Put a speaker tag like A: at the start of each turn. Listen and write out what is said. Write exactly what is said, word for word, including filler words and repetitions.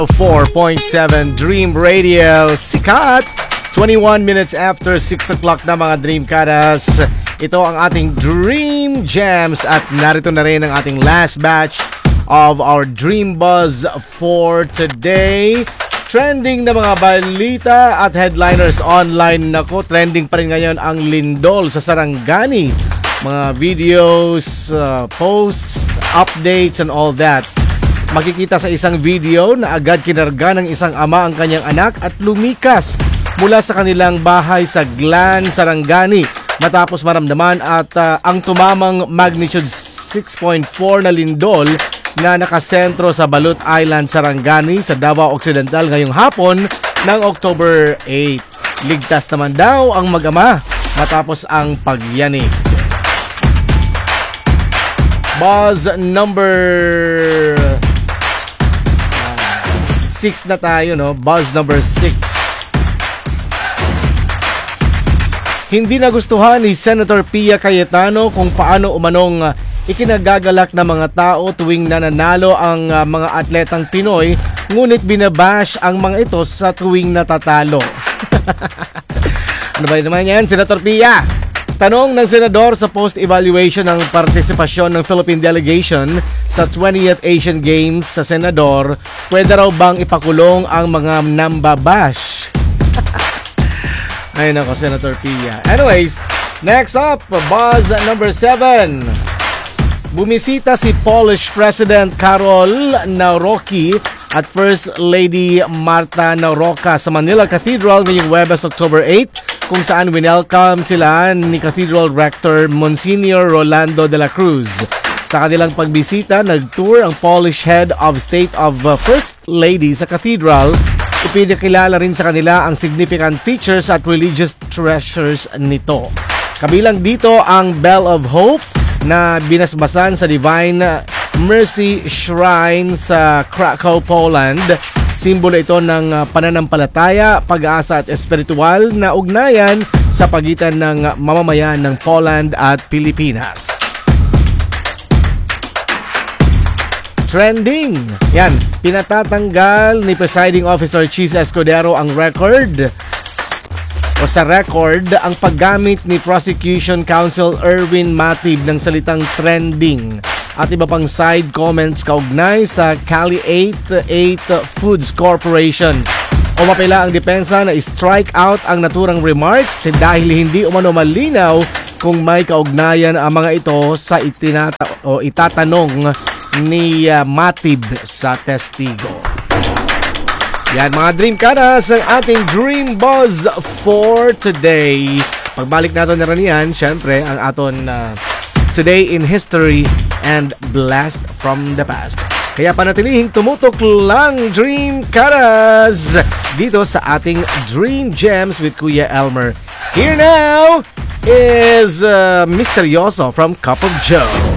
A: four point seven Dream Radio sikat. twenty-one minutes after six o'clock na mga Dream Karas. Ito ang ating Dream Gems at narito na rin ang ating last batch of our Dream Buzz for today. Trending na mga balita at headliners online. Nako, trending pa rin ngayon ang lindol sa Sarangani. Mga videos, uh, posts, updates and all that. Makikita sa isang video na agad kinarga ng isang ama ang kanyang anak at lumikas mula sa kanilang bahay sa Glan, Sarangani matapos maramdaman at uh, ang tumamang magnitude six point four na lindol na nakasentro sa Balut Island, Sarangani sa Davao Occidental ngayong hapon ng October eighth. Ligtas naman daw ang mag-ama matapos ang pagyanig. Buzz number six na tayo, no? Buzz number six. Hindi nagustuhan ni Senator Pia Cayetano kung paano umanong uh, ikinagagalak ng mga tao tuwing nananalo ang uh, mga atletang Pinoy, ngunit binabash ang mga ito sa tuwing natatalo. Ano ba naman yan, Senator Pia? Tanong ng senador sa post-evaluation ng partisipasyon ng Philippine delegation sa twentieth Asian Games sa senador, pwede raw bang ipakulong ang mga nambabash? Ay nako, Senator Pia. Anyways, next up, buzz number seven. Bumisita si Polish President Karol Nawrocki at First Lady Marta Nawrocka sa Manila Cathedral ngayong Huwebes, October eighth, kung saan winelcome sila ni Cathedral Rector Monsignor Rolando de la Cruz. Sa kanilang pagbisita, nag-tour ang Polish Head of State of First Lady sa Cathedral. Ipinakilala rin sa kanila ang significant features at religious treasures nito. Kabilang dito ang Bell of Hope na binasbasan sa Divine Mercy Shrine sa Krakow, Poland. Simbolo ito ng pananampalataya, pag-asa at espiritual na ugnayan sa pagitan ng mamamayan ng Poland at Pilipinas. Trending. Yan, pinatatanggal ni Presiding Officer Cheese Escudero ang record o sa record ang paggamit ni Prosecution Counsel Erwin Matib ng salitang trending at iba pang side comments kaugnay sa Cali eighty-eight Foods Corporation. Umapela ang depensa na strike out ang naturang remarks dahil hindi umano malinaw kung may kaugnayan ang mga ito sa itinata o itatanong ni uh, Matib sa testigo. Yan mga Dream Karas, ang ating Dream Buzz for today. Pagbalik natin na rin yan, syempre, ang aton uh, Today in History and Blast from the Past. Kaya panatilihing tumutok lang Dream Karas dito sa ating Dream Gems with Kuya Elmer. Here now is uh, Misteryoso from Cup of Joe.